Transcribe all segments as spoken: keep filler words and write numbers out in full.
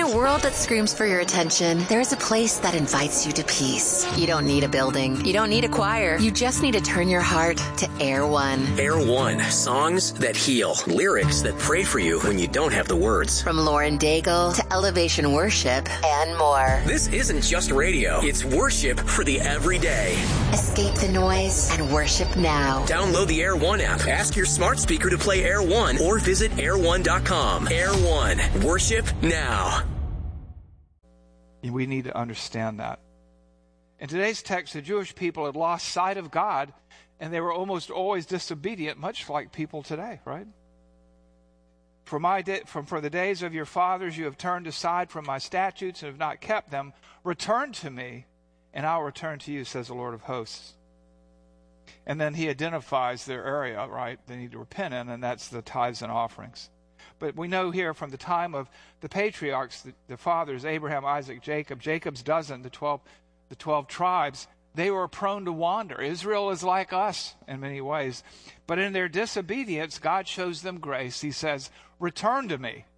a world that screams for your attention, there is a place that invites you to peace. You don't need a building. You don't need a choir. You just need to turn your heart to Air One. Air One. Songs that heal. Lyrics that pray for you when you don't have the words. From Lauren Daigle to Elevation Worship and more. This isn't just radio. It's worship for the everyday. Escape the noise and worship now. Download the Air One app. Ask your smart speaker to play Air One or visit air one dot com. Air One. Worship now. We need to understand that. In today's text, the Jewish people had lost sight of God, and they were almost always disobedient, much like people today, right? For, my day, from, for the days of your fathers you have turned aside from my statutes and have not kept them. Return to me, and I'll return to you, says the Lord of hosts. And then he identifies their area, right, they need to repent in, and that's the tithes and offerings. But we know here from the time of the patriarchs, the, the fathers, Abraham, Isaac, Jacob, Jacob's dozen, the twelve, the twelve tribes, they were prone to wander. Israel is like us in many ways. But in their disobedience, God shows them grace. He says, return to me.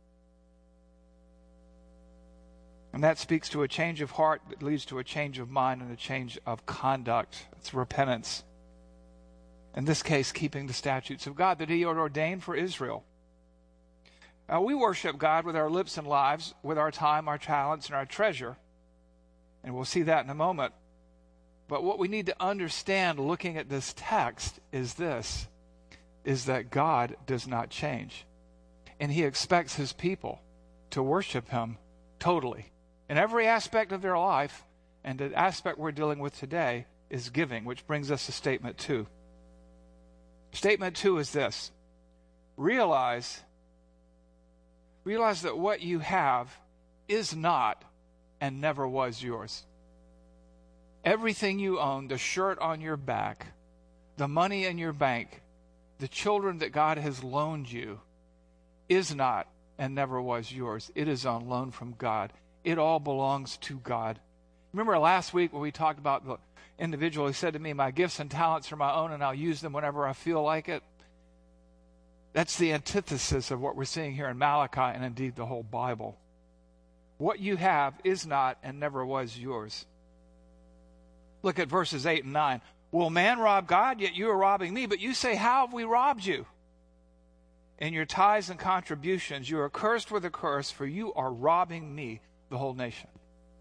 And that speaks to a change of heart that leads to a change of mind and a change of conduct. It's repentance. In this case, keeping the statutes of God that he had ordained for Israel. Uh, we worship God with our lips and lives, with our time, our talents, and our treasure. And we'll see that in a moment. But what we need to understand looking at this text is this, is that God does not change. And he expects his people to worship him totally. In every aspect of their life, and the aspect we're dealing with today is giving, which brings us to statement two. Statement two is this. Realize, realize that what you have is not and never was yours. Everything you own, the shirt on your back, the money in your bank, the children that God has loaned you, is not and never was yours. It is on loan from God. It all belongs to God. Remember last week when we talked about the individual who said to me, my gifts and talents are my own and I'll use them whenever I feel like it? That's the antithesis of what we're seeing here in Malachi and indeed the whole Bible. What you have is not and never was yours. Look at verses eight and nine. Will man rob God? Yet you are robbing me. But you say, how have we robbed you? In your tithes and contributions, you are cursed with a curse, for you are robbing me, the whole nation.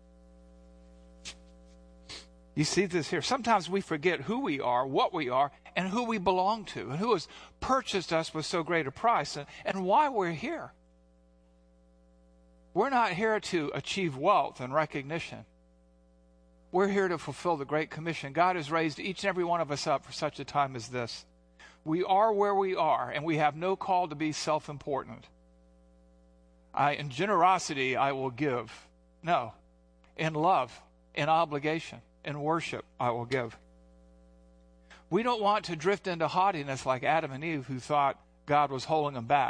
You see this here. Sometimes we forget who we are, what we are, and who we belong to, and who has purchased us with so great a price, and, and why we're here. We're not here to achieve wealth and recognition. We're here to fulfill the Great Commission. God has raised each and every one of us up for such a time as this. We are where we are, and we have no call to be self-important. I, in generosity, I will give. No. In love, in obligation, in worship, I will give. We don't want to drift into haughtiness like Adam and Eve, who thought God was holding them back.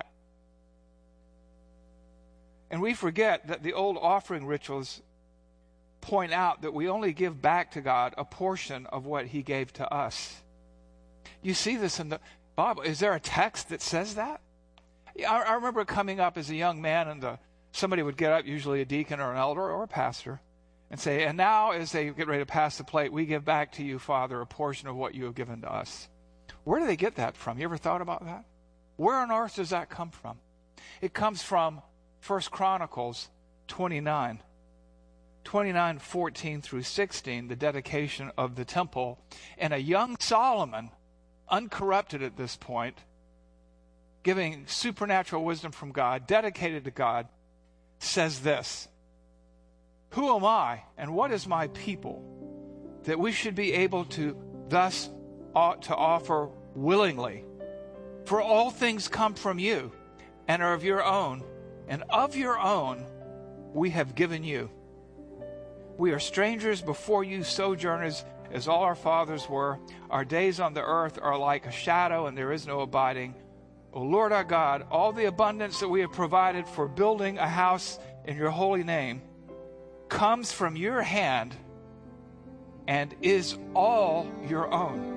And we forget that the old offering rituals point out that we only give back to God a portion of what he gave to us. You see this in the Bible. Is there a text that says that? I, I remember coming up as a young man, and the, somebody would get up, usually a deacon or an elder or a pastor, and say, and now as they get ready to pass the plate, we give back to you, Father, a portion of what you have given to us. Where do they get that from? You ever thought about that? Where on earth does that come from? It comes from First Chronicles twenty-nine. twenty-nine, fourteen through sixteen, the dedication of the temple. And a young Solomon, uncorrupted at this point, giving supernatural wisdom from God, dedicated to God, says this, who am I and what is my people that we should be able to thus ought to offer willingly? For all things come from you and are of your own, and of your own we have given you. We are strangers before you, sojourners, as all our fathers were. Our days on the earth are like a shadow, and there is no abiding. O Lord our God, all the abundance that we have provided for building a house in your holy name comes from your hand and is all your own.